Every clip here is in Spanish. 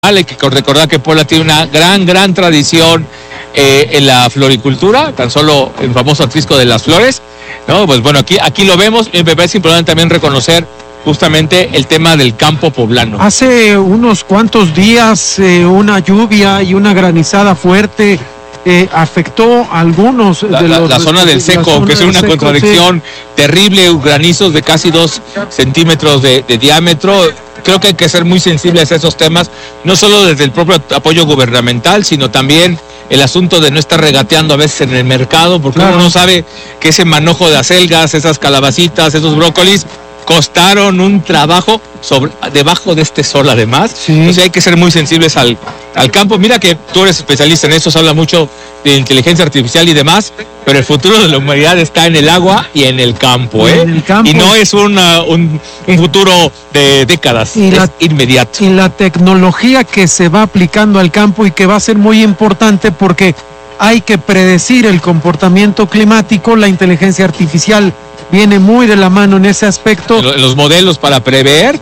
Hay que recordar que Puebla tiene una gran tradición en la floricultura, tan solo el famoso Atrisco de las Flores, ¿no? Pues bueno, aquí lo vemos, y me parece importante también reconocer justamente el tema del campo poblano. Hace unos cuantos días una lluvia y una granizada fuerte afectó a algunos de la zona del seco, que es una contradicción terrible, granizos de casi 2 centímetros de diámetro. Creo que hay que ser muy sensibles a esos temas, no solo desde el propio apoyo gubernamental, sino también el asunto de no estar regateando a veces en el mercado, porque uno no sabe que ese manojo de acelgas, esas calabacitas, esos brócolis, costaron un trabajo debajo de este sol además. Entonces hay que ser muy sensibles al campo. Mira que tú eres especialista en esto, se habla mucho de inteligencia artificial y demás, pero el futuro de la humanidad está en el agua y en el campo, y no es un futuro de décadas, es inmediato. Y la tecnología que se va aplicando al campo y que va a ser muy importante porque hay que predecir el comportamiento climático. La inteligencia artificial viene muy de la mano en ese aspecto. Los modelos para prever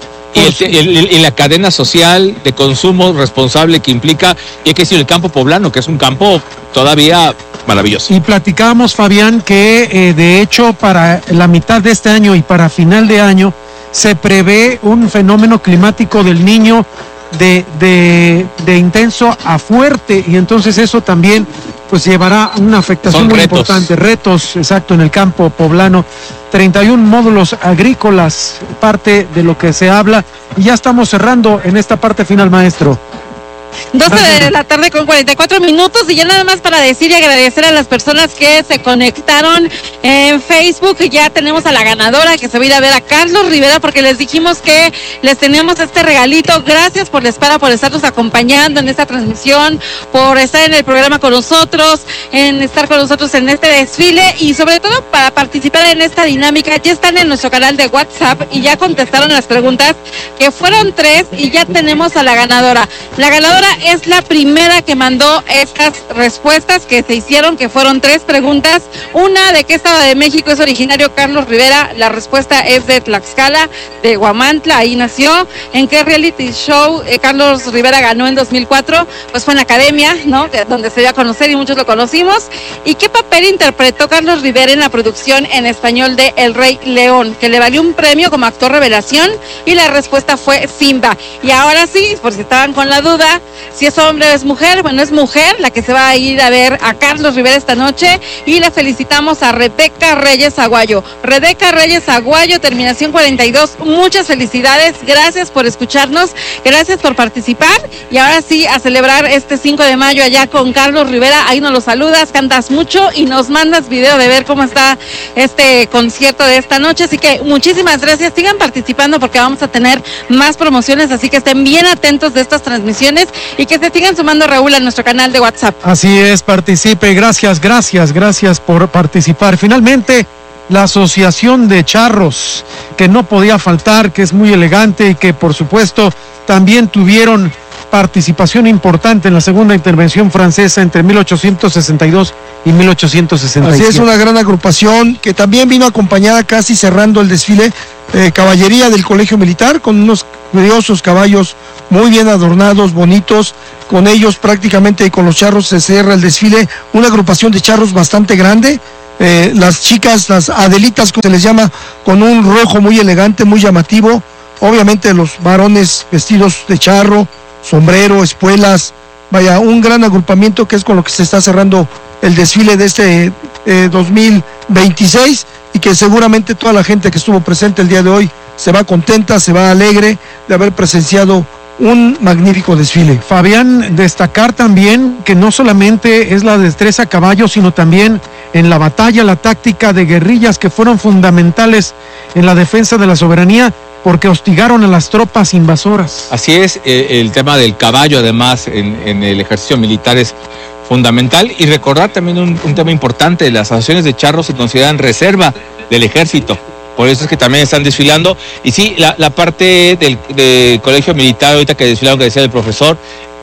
y la cadena social de consumo responsable que implica, y hay que decir, el campo poblano, que es un campo todavía maravilloso. Y platicábamos, Fabián, que de hecho para la mitad de este año y para final de año se prevé un fenómeno climático del Niño de intenso a fuerte, y entonces eso también pues llevará una afectación muy importante. Retos, exacto, en el campo poblano. 31 módulos agrícolas, parte de lo que se habla, y ya estamos cerrando en esta parte final, maestro. 12 de la tarde con 44 minutos, y ya nada más para decir y agradecer a las personas que se conectaron en Facebook. Ya tenemos a la ganadora que se va a ir a ver a Carlos Rivera, porque les dijimos que les teníamos este regalito. Gracias por la espera, por estarnos acompañando en esta transmisión, por estar en el programa con nosotros, en estar con nosotros en este desfile, y sobre todo para participar en esta dinámica. Ya están en nuestro canal de WhatsApp y ya contestaron las preguntas, que fueron 3, y ya tenemos a la ganadora. La ganadora es la primera que mandó estas respuestas que se hicieron, que fueron 3 preguntas. Una, ¿de qué estado de México es originario Carlos Rivera? La respuesta es de Tlaxcala, de Huamantla, ahí nació. ¿En qué reality show Carlos Rivera ganó en 2004? Pues fue en la Academia, ¿no? Donde se dio a conocer y muchos lo conocimos. ¿Y qué papel interpretó Carlos Rivera en la producción en español de El Rey León, que le valió un premio como actor revelación? Y la respuesta fue Simba. Y ahora sí, por si estaban con la duda, si es hombre o es mujer, bueno, es mujer la que se va a ir a ver a Carlos Rivera esta noche, y le felicitamos a Rebeca Reyes Aguayo. Rebeca Reyes Aguayo, terminación 42, muchas felicidades, gracias por escucharnos, gracias por participar, y ahora sí, a celebrar este 5 de mayo allá con Carlos Rivera. Ahí nos lo saludas, cantas mucho y nos mandas video de ver cómo está este concierto de esta noche, así que muchísimas gracias, sigan participando porque vamos a tener más promociones, así que estén bien atentos de estas transmisiones y que se sigan sumando, Raúl, a nuestro canal de WhatsApp. Así es, participe, gracias por participar. Finalmente, la Asociación de Charros, que no podía faltar, que es muy elegante y que por supuesto también tuvieron participación importante en la segunda intervención francesa entre 1862 y 1867. Así es, una gran agrupación que también vino acompañada, casi cerrando el desfile, caballería del Colegio Militar, con unos curiosos caballos muy bien adornados, bonitos. Con ellos prácticamente, y con los charros, se cierra el desfile. Una agrupación de charros bastante grande. Las chicas, las Adelitas, como se les llama, con un rojo muy elegante, muy llamativo. Obviamente los varones vestidos de charro, sombrero, espuelas. Vaya, un gran agrupamiento que es con lo que se está cerrando el desfile de este 2026, y que seguramente toda la gente que estuvo presente el día de hoy se va contenta, se va alegre de haber presenciado un magnífico desfile. Fabián, destacar también que no solamente es la destreza a caballo, sino también en la batalla, la táctica de guerrillas, que fueron fundamentales en la defensa de la soberanía, porque hostigaron a las tropas invasoras. Así es, el tema del caballo, además, en el ejercicio militar es fundamental. Y recordar también un tema importante: las asociaciones de charros se consideran reserva del ejército. Por eso es que también están desfilando. Y sí, la parte del Colegio Militar, ahorita que desfilaron, que decía el profesor,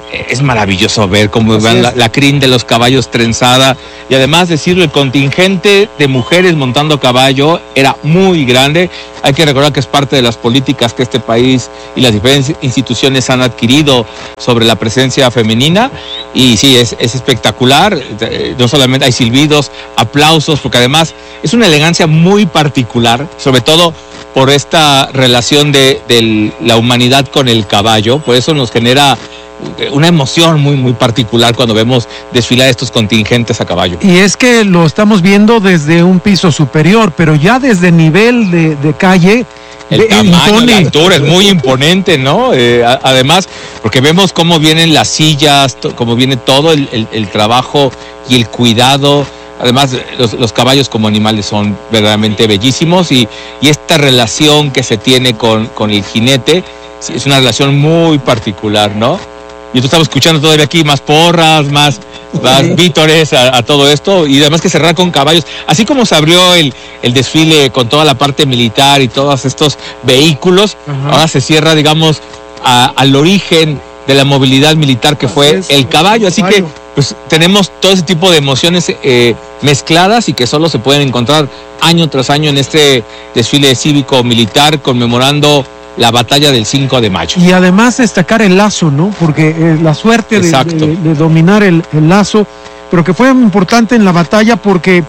es maravilloso ver cómo van la crin de los caballos trenzada, y además decirlo, el contingente de mujeres montando a caballo era muy grande. Hay que recordar que es parte de las políticas que este país y las diferentes instituciones han adquirido sobre la presencia femenina, y sí, es espectacular. No solamente hay silbidos, aplausos, porque además es una elegancia muy particular, sobre todo por esta relación de la humanidad con el caballo. Por eso nos genera una emoción muy, muy particular cuando vemos desfilar estos contingentes a caballo. Y es que lo estamos viendo desde un piso superior, pero ya desde nivel de calle. El tamaño, la altura es muy imponente, ¿no? Además, porque vemos cómo vienen las sillas, cómo viene todo el trabajo y el cuidado. Además, los caballos como animales son verdaderamente bellísimos, y esta relación que se tiene con el jinete es una relación muy particular, ¿no? Y tú estamos escuchando todavía aquí más porras, más vítores a todo esto, y además que cerrar con caballos. Así como se abrió el desfile con toda la parte militar y todos estos vehículos, ahora se cierra, digamos, al origen de la movilidad militar, que fue el caballo. Así que pues tenemos todo ese tipo de emociones mezcladas, y que solo se pueden encontrar año tras año en este desfile cívico-militar conmemorando la batalla del 5 de mayo. Y además destacar el lazo, ¿no? Porque la suerte de dominar el lazo, pero que fue importante en la batalla porque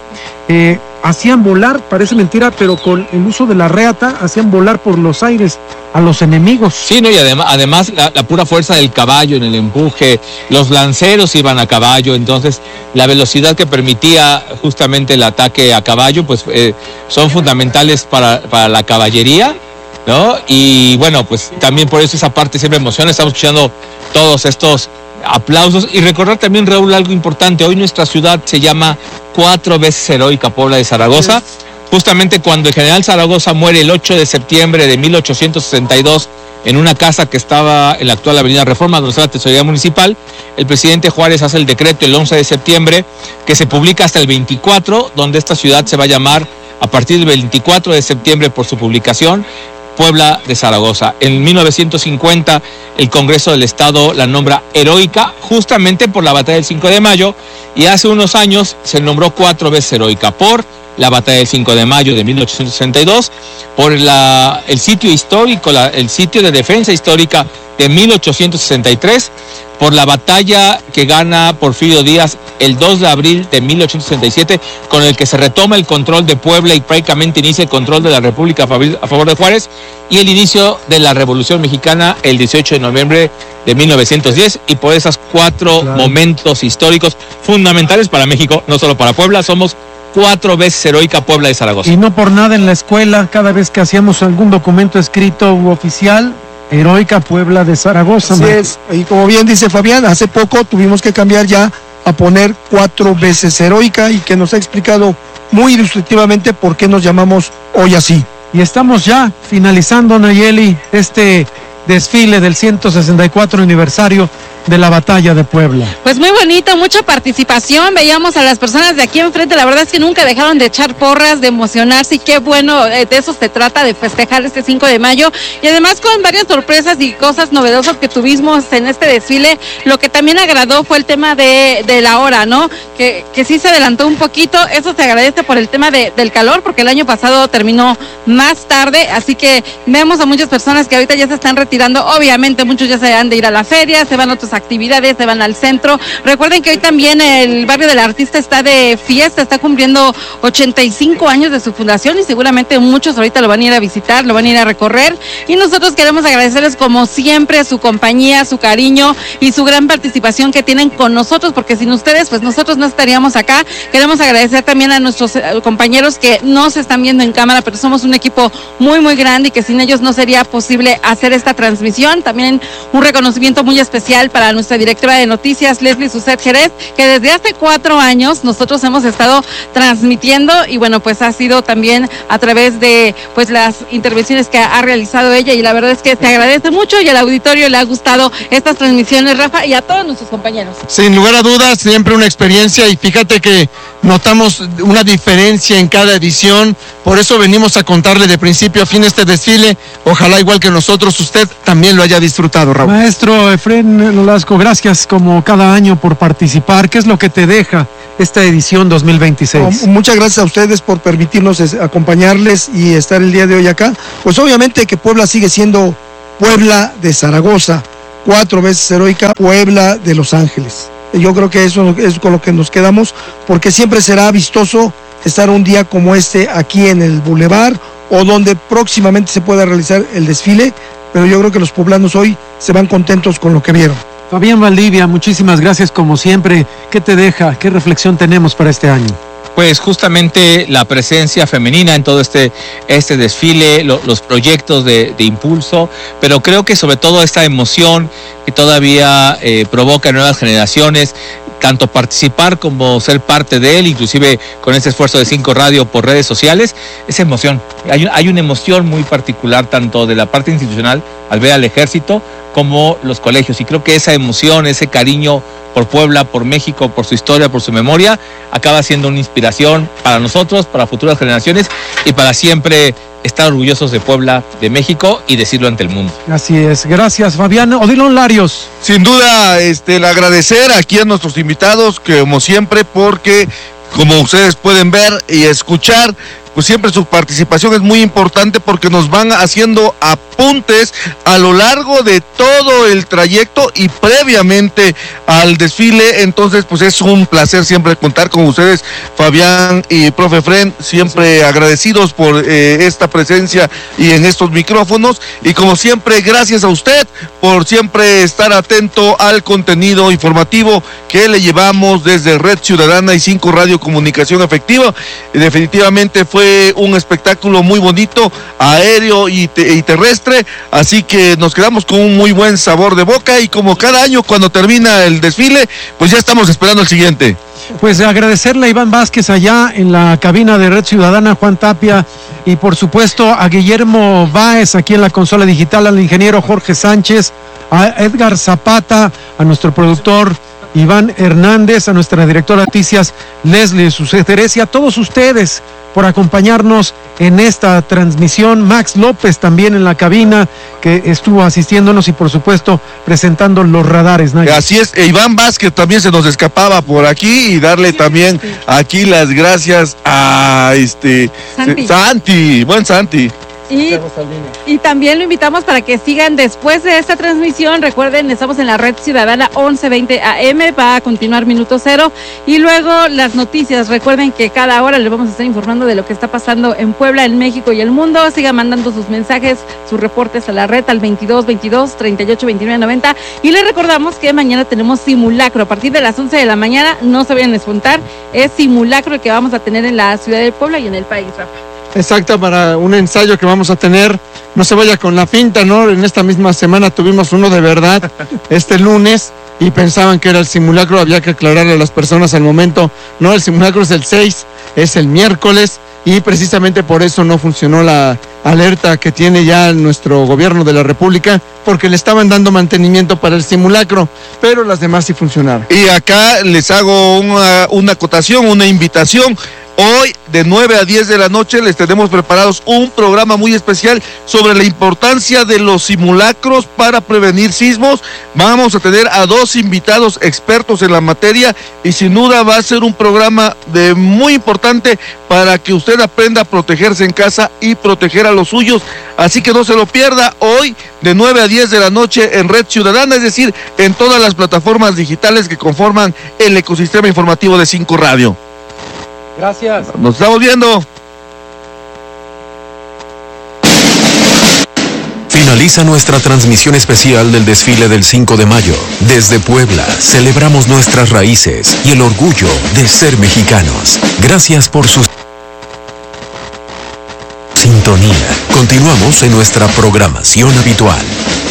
hacían volar, parece mentira, pero con el uso de la reata hacían volar por los aires a los enemigos. Sí, ¿no? Y además la pura fuerza del caballo en el empuje, los lanceros iban a caballo, entonces la velocidad que permitía justamente el ataque a caballo, pues son fundamentales para la caballería, ¿no? Y bueno, pues también por eso esa parte siempre emociona. Estamos escuchando todos estos aplausos, y recordar también, Raúl, algo importante. Hoy nuestra ciudad se llama 4 veces heroica Puebla de Zaragoza, justamente cuando el general Zaragoza muere el 8 de septiembre de 1862 en una casa que estaba en la actual avenida Reforma, donde está la tesorería municipal. El presidente Juárez hace el decreto el 11 de septiembre, que se publica hasta el 24, donde esta ciudad se va a llamar, a partir del 24 de septiembre, por su publicación, Puebla de Zaragoza. En 1950 el Congreso del Estado la nombra heroica justamente por la batalla del 5 de mayo, y hace unos años se nombró 4 veces heroica por la batalla del 5 de mayo de 1862, por el sitio histórico, el sitio de defensa histórica de 1863, por la batalla que gana Porfirio Díaz el 2 de abril de 1867, con el que se retoma el control de Puebla y prácticamente inicia el control de la República a favor de Juárez, y el inicio de la Revolución Mexicana el 18 de noviembre de 1910, y por esos 4 momentos históricos fundamentales para México, no solo para Puebla. Somos 4 veces heroica Puebla de Zaragoza. Y no por nada en la escuela, cada vez que hacíamos algún documento escrito u oficial, heroica Puebla de Zaragoza. Así es, y como bien dice Fabián, hace poco tuvimos que cambiar ya a poner 4 veces heroica, y que nos ha explicado muy ilustrativamente por qué nos llamamos hoy así. Y estamos ya finalizando, Nayeli, este desfile del 164 aniversario de la batalla de Puebla. Pues muy bonito, mucha participación, veíamos a las personas de aquí enfrente, la verdad es que nunca dejaron de echar porras, de emocionarse, y qué bueno, de eso se trata, de festejar este 5 de mayo, y además con varias sorpresas y cosas novedosas que tuvimos en este desfile. Lo que también agradó fue el tema de la hora, ¿no? Que sí se adelantó un poquito, eso se agradece por el tema del calor, porque el año pasado terminó más tarde, así que vemos a muchas personas que ahorita ya se están retirando, obviamente muchos ya se van de ir a la feria, se van a otras actividades, se van al centro. Recuerden que hoy también el barrio del Artista está de fiesta, está cumpliendo 85 años de su fundación, y seguramente muchos ahorita lo van a ir a visitar, lo van a ir a recorrer, y nosotros queremos agradecerles como siempre su compañía, su cariño y su gran participación que tienen con nosotros, porque sin ustedes pues nosotros no estaríamos acá. Queremos agradecer también a nuestros compañeros que no se están viendo en cámara, pero somos un equipo muy muy grande, y que sin ellos no sería posible hacer esta transmisión. También un reconocimiento muy especial para nuestra directora de noticias, Leslie Suset Jerez, que desde hace 4 años nosotros hemos estado transmitiendo, y bueno, pues ha sido también a través de pues las intervenciones que ha realizado ella, y la verdad es que te agradece mucho, y al auditorio le ha gustado estas transmisiones, Rafa, y a todos nuestros compañeros. Sin lugar a dudas, siempre una experiencia, y fíjate que notamos una diferencia en cada edición, por eso venimos a contarle de principio a fin este desfile. Ojalá igual que nosotros usted también lo haya disfrutado, Raúl. Maestro Efrén Velasco, gracias como cada año por participar. ¿Qué es lo que te deja esta edición 2026? Muchas gracias a ustedes por permitirnos acompañarles y estar el día de hoy acá. Pues obviamente que Puebla sigue siendo Puebla de Zaragoza, 4 veces heroica Puebla de Los Ángeles. Yo creo que eso es con lo que nos quedamos, porque siempre será vistoso estar un día como este aquí en el Boulevard o donde próximamente se pueda realizar el desfile, pero yo creo que los poblanos hoy se van contentos con lo que vieron. Fabián Valdivia, muchísimas gracias como siempre. ¿Qué te deja? ¿Qué reflexión tenemos para este año? Pues justamente la presencia femenina en todo este desfile, los proyectos de impulso, pero creo que sobre todo esta emoción que todavía provoca en nuevas generaciones, tanto participar como ser parte de él, inclusive con este esfuerzo de 5 Radio por redes sociales, esa emoción. Hay una emoción muy particular tanto de la parte institucional al ver al ejército como los colegios, y creo que esa emoción, ese cariño por Puebla, por México, por su historia, por su memoria, acaba siendo una inspiración para nosotros, para futuras generaciones y para siempre estar orgullosos de Puebla, de México y decirlo ante el mundo. Así es, gracias Fabián. Odilon Larios. Sin duda, el agradecer aquí a nuestros invitados, que como siempre, porque como ustedes pueden ver y escuchar, pues siempre su participación es muy importante porque nos van haciendo apuntes a lo largo de todo el trayecto y previamente al desfile. Entonces pues es un placer siempre contar con ustedes, Fabián y profe Fren, siempre agradecidos por esta presencia y en estos micrófonos, y como siempre gracias a usted por siempre estar atento al contenido informativo que le llevamos desde Red Ciudadana y 5 Radio Comunicación Efectiva. Definitivamente fue un espectáculo muy bonito, aéreo y terrestre, así que nos quedamos con un muy buen sabor de boca, y como cada año cuando termina el desfile, pues ya estamos esperando el siguiente. Pues agradecerle a Iván Vázquez allá en la cabina de Red Ciudadana, Juan Tapia, y por supuesto a Guillermo Báez aquí en la consola digital, al ingeniero Jorge Sánchez, a Edgar Zapata, a nuestro productor Iván Hernández, a nuestra directora de noticias Leslie Sucederes, y a todos ustedes por acompañarnos en esta transmisión. Max López también en la cabina, que estuvo asistiéndonos y por supuesto presentando los radares, Nayo. Así es, Iván Vázquez también se nos escapaba por aquí, y darle también aquí las gracias a Santi, buen Santi. Y también lo invitamos para que sigan después de esta transmisión. Recuerden, estamos en la Red Ciudadana 1120 AM, va a continuar Minuto Cero, y luego las noticias. Recuerden que cada hora les vamos a estar informando de lo que está pasando en Puebla, en México y el mundo. Sigan mandando sus mensajes, sus reportes a la red al 2222-382990, y les recordamos que mañana tenemos simulacro a partir de las 11 de la mañana. No se vayan a espantar, es simulacro que vamos a tener en la ciudad de Puebla y en el país, Rafa. Exacto, para un ensayo que vamos a tener. No se vaya con la finta, ¿no? En esta misma semana tuvimos uno de verdad este lunes y pensaban que era el simulacro. Había que aclararle a las personas al momento, no, el simulacro es el 6, es el miércoles, y precisamente por eso no funcionó la alerta que tiene ya nuestro gobierno de la República, porque le estaban dando mantenimiento para el simulacro, pero las demás sí funcionaron. Y acá les hago una acotación, una invitación. Hoy de 9 a 10 de la noche les tenemos preparados un programa muy especial sobre la importancia de los simulacros para prevenir sismos. Vamos a tener a 2 invitados expertos en la materia, y sin duda va a ser un programa muy importante para que usted aprenda a protegerse en casa y proteger a los suyos. Así que no se lo pierda, hoy de 9 a 10 de la noche en Red Ciudadana, es decir, en todas las plataformas digitales que conforman el ecosistema informativo de 5 Radio. Gracias. Nos estamos viendo. Finaliza nuestra transmisión especial del desfile del 5 de mayo. Desde Puebla celebramos nuestras raíces y el orgullo de ser mexicanos. Gracias por su sintonía. Continuamos en nuestra programación habitual.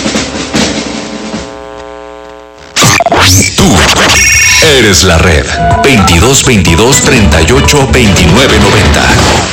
Tú eres la red. 2222-382990.